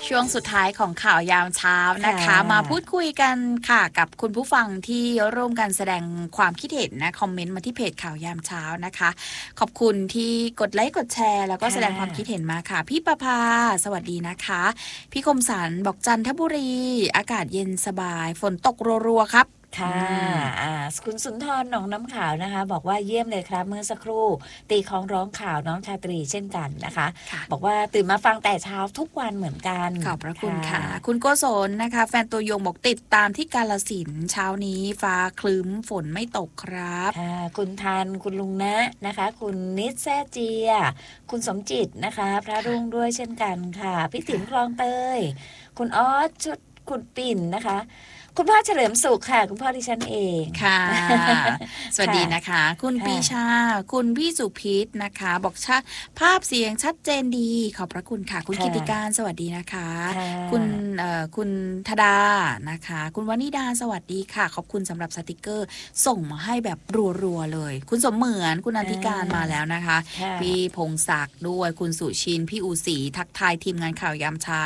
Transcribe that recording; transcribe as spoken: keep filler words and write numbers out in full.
ช่วงสุดท้ายของข่าวยามเช้านะคะมาพูดคุยกันค่ะกับคุณผู้ฟังที่ร่วมกันแสดงความคิดเห็นนะคอมเมนต์มาที่เพจข่าวยามเช้านะคะขอบคุณที่กดไลค์กดแชร์แล้วก็แสดงความคิดเห็นมาค่ะพี่ประภาสวัสดีนะคะพี่คมสันบอกจันทบุรีอากาศเย็นสบายฝนตกรัวๆครับค่ะอ่าคุณสุนทรหนองน้ำขาวนะคะบอกว่าเยี่ยมเลยครับเมื่อสักครู่ตีคล้องร้องข่าวน้องชาตรีเช่นกันนะคะบอกว่าตื่นมาฟังแต่เช้าทุกวันเหมือนกันขอบพระคุณค่ะคุณโกศลนะคะแฟนตัวยงบอกติดตามที่กาฬสินธุ์เช้านี้ฟ้าคลึ้มฝนไม่ตกครับค่ะคุณทันคุณลุงนะนะคะคุณนิดแซ่เจียคุณสมจิตนะคะพระรุ่งด้วยเช่นกันค่ะพี่ติ๋มคลองเตยคุณออสชุดคุณปิ่นนะคะคุณพ่อเฉลิมสุขค่ะคุณพ่อดิฉันเองค่ะสวัสดีนะคะคุณปีชาคุณพี่สุพิษนะคะบอกชัดภาพเสียงชัดเจนดีขอบพระคุณค่ะคุณกิติการสวัสดีนะคะคุณเอ่อคุณธดานะคะคุณวนิดาสวัสดีค่ะขอบคุณสำหรับสติกเกอร์ส่งมาให้แบบรัวๆเลยคุณสมเหมือนคุณอธิการมาแล้วนะคะพี่พงศักดิ์ด้วยคุณสุชินพี่อูศรีทักทายทีมงานข่าวยามเช้า